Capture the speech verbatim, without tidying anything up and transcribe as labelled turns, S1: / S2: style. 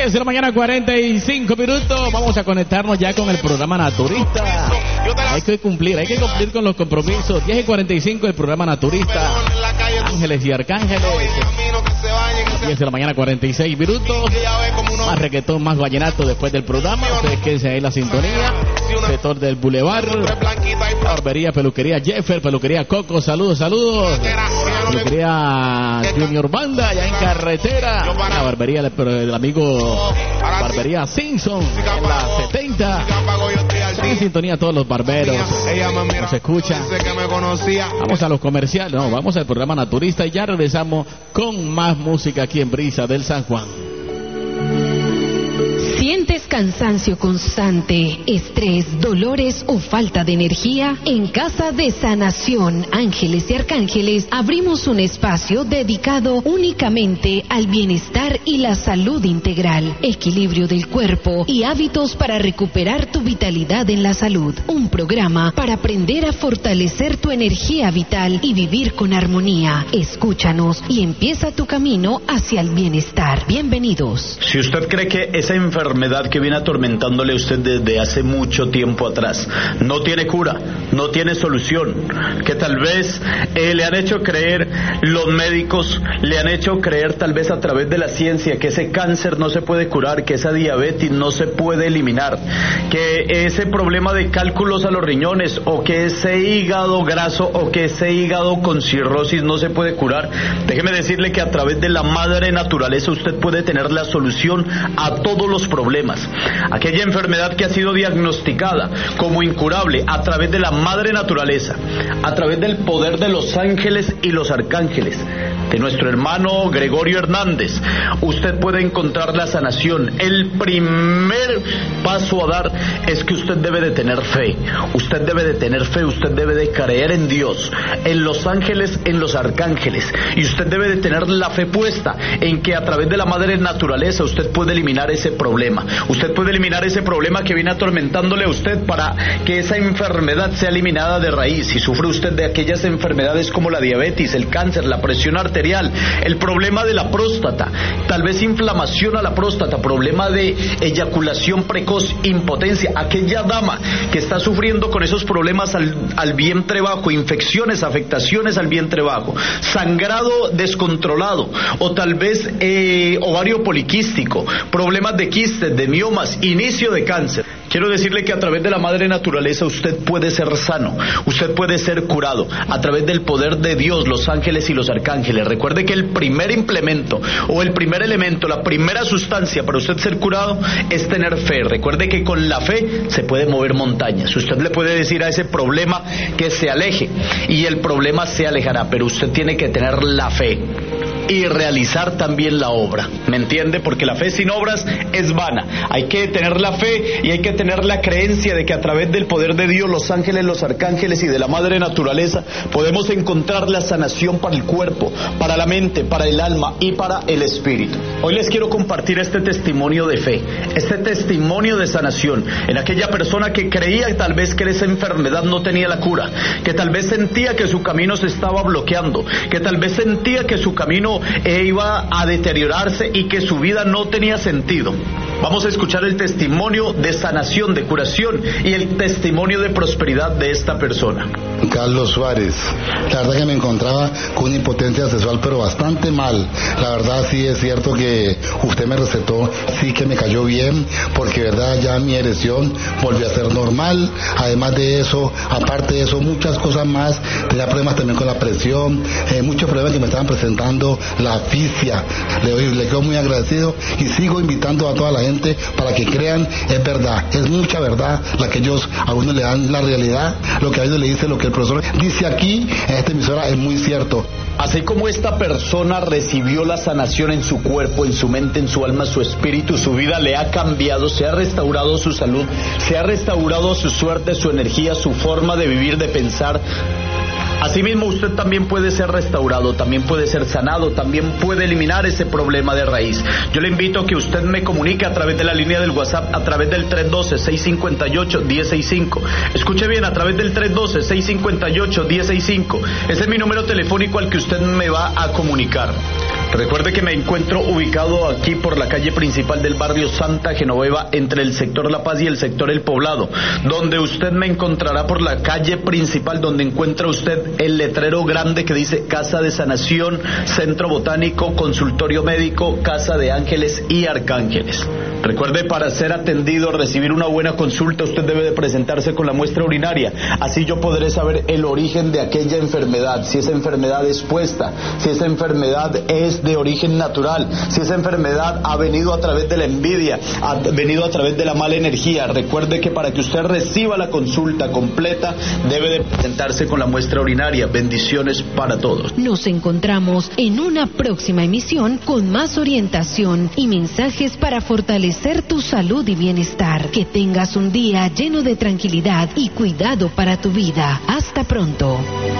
S1: diez de la mañana, cuarenta y cinco minutos. Vamos a conectarnos ya con el programa Naturista. Hay que cumplir, hay que cumplir con los compromisos. diez y cuarenta y cinco, el programa Naturista. Ángeles y Arcángeles. diez de la mañana, cuarenta y seis minutos. Más reggaetón, más vallenato después del programa. Ustedes quédense ahí en la sintonía. Sector del Boulevard. Barbería, peluquería Jeffer, peluquería Coco. Saludos, saludos. Peluquería Junior Banda, allá en carretera. La barbería del, del amigo Barbería Simpson, en la setenta. En sintonía todos los barberos. Nos escuchan. Vamos a los comerciales, no, vamos al programa Naturista y ya regresamos con más música aquí en Brisa del San Juan.
S2: ¿Sientes cansancio constante, estrés, dolores o falta de energía? En Casa de Sanación Ángeles y Arcángeles abrimos un espacio dedicado únicamente al bienestar y la salud integral, equilibrio del cuerpo y hábitos para recuperar tu vitalidad en la salud. Un programa para aprender a fortalecer tu energía vital y vivir con armonía. Escúchanos y empieza tu camino hacia el bienestar. Bienvenidos.
S3: Si usted cree que esa enfermedad que viene atormentándole a usted desde hace mucho tiempo atrás no tiene cura, no tiene solución, que tal vez eh, le han hecho creer los médicos, le han hecho creer tal vez a través de la ciencia que ese cáncer no se puede curar, que esa diabetes no se puede eliminar, que ese problema de cálculos a los riñones o que ese hígado graso o que ese hígado con cirrosis no se puede curar, déjeme decirle que a través de la madre naturaleza usted puede tener la solución a todos los problemas. Aquella enfermedad que ha sido diagnosticada como incurable a través de la madre naturaleza, a través del poder de los ángeles y los arcángeles, de nuestro hermano Gregorio Hernández, usted puede encontrar la sanación. El primer paso a dar es que usted debe de tener fe, usted debe de tener fe, usted debe de creer en Dios, en los ángeles, en los arcángeles, y usted debe de tener la fe puesta en que a través de la madre naturaleza usted puede eliminar ese problema. Usted puede eliminar ese problema que viene atormentándole a usted para que esa enfermedad sea eliminada de raíz. Si sufre usted de aquellas enfermedades como la diabetes, el cáncer, la presión arterial, el problema de la próstata, tal vez inflamación a la próstata, problema de eyaculación precoz, impotencia, aquella dama que está sufriendo con esos problemas al, al vientre bajo, infecciones, afectaciones al vientre bajo, sangrado descontrolado o tal vez eh, ovario poliquístico, problemas de quistes, de miomas, inicio de cáncer. Quiero decirle que a través de la madre naturaleza usted puede ser sano, usted puede ser curado a través del poder de Dios, los ángeles y los arcángeles. Recuerde que el primer implemento o el primer elemento, la primera sustancia para usted ser curado es tener fe. Recuerde que con la fe se puede mover montañas. Usted le puede decir a ese problema que se aleje y el problema se alejará, pero usted tiene que tener la fe y realizar también la obra, ¿me entiende? Porque la fe sin obras es vana. Hay que tener la fe y hay que tener la creencia de que a través del poder de Dios, los ángeles, los arcángeles y de la madre naturaleza podemos encontrar la sanación para el cuerpo, para la mente, para el alma y para el espíritu. Hoy les quiero compartir este testimonio de fe, este testimonio de sanación en aquella persona que creía tal vez que esa enfermedad no tenía la cura, que tal vez sentía que su camino se estaba bloqueando, que tal vez sentía que su camino E iba a deteriorarse y que su vida no tenía sentido. Vamos a escuchar el testimonio de sanación, de curación y el testimonio de prosperidad de esta persona.
S4: Carlos Suárez, la verdad que me encontraba con una impotencia sexual pero bastante mal. La verdad sí es cierto que usted me recetó, sí que me cayó bien, porque verdad ya mi erección volvió a ser normal. Además de eso, aparte de eso, muchas cosas más. Tenía problemas también con la presión, eh, muchos problemas que me estaban presentando, la asfixia. Le, doy, le quedo muy agradecido y sigo invitando a toda la gente para que crean, es verdad, es mucha verdad la que ellos a uno le dan la realidad, lo que a ellos le dice, lo que el profesor dice aquí en esta emisora es muy cierto.
S3: Así como esta persona recibió la sanación en su cuerpo, en su mente, en su alma, su espíritu, su vida le ha cambiado, se ha restaurado su salud, se ha restaurado su suerte, su energía, su forma de vivir, de pensar. Asimismo, usted también puede ser restaurado, también puede ser sanado, también puede eliminar ese problema de raíz. Yo le invito a que usted me comunique a través de la línea del WhatsApp, a través del tres uno dos, seis cinco ocho, uno cero seis cinco. Escuche bien, a través del tres uno dos, seis cinco ocho, uno cero seis cinco. Ese es mi número telefónico al que usted me va a comunicar. Recuerde que me encuentro ubicado aquí por la calle principal del barrio Santa Genoveva, entre el sector La Paz y el sector El Poblado, donde usted me encontrará por la calle principal, donde encuentra usted el letrero grande que dice Casa de Sanación, Centro Botánico, Consultorio Médico, Casa de Ángeles y Arcángeles. Recuerde, para ser atendido, recibir una buena consulta, usted debe de presentarse con la muestra urinaria. Así yo podré saber el origen de aquella enfermedad, si esa enfermedad es puesta, si esa enfermedad es de origen natural, si esa enfermedad ha venido a través de la envidia, ha venido a través de la mala energía. Recuerde que para que usted reciba la consulta completa, debe de presentarse con la muestra urinaria. Bendiciones para todos.
S2: Nos encontramos en una próxima emisión con más orientación y mensajes para fortalecer tu salud y bienestar. Que tengas un día lleno de tranquilidad y cuidado para tu vida. Hasta pronto.